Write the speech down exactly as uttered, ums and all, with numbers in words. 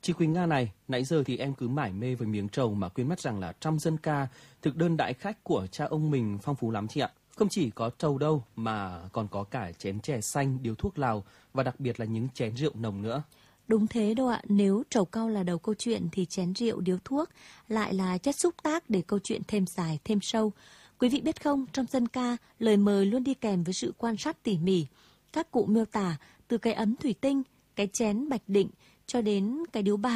Chị Quỳnh Nga này, nãy giờ thì em cứ mải mê với miếng trầu mà quên mất rằng là trong dân ca, thực đơn đãi khách của cha ông mình phong phú lắm chị ạ. Không chỉ có trầu đâu mà còn có cả chén chè xanh, điếu thuốc lào và đặc biệt là những chén rượu nồng nữa. Đúng thế đâu ạ, nếu trầu cau là đầu câu chuyện thì chén rượu điếu thuốc lại là chất xúc tác để câu chuyện thêm dài, thêm sâu. Quý vị biết không, trong dân ca, lời mời luôn đi kèm với sự quan sát tỉ mỉ. Các cụ miêu tả từ cái ấm thủy tinh, cái chén bạch định cho đến cái điếu bạc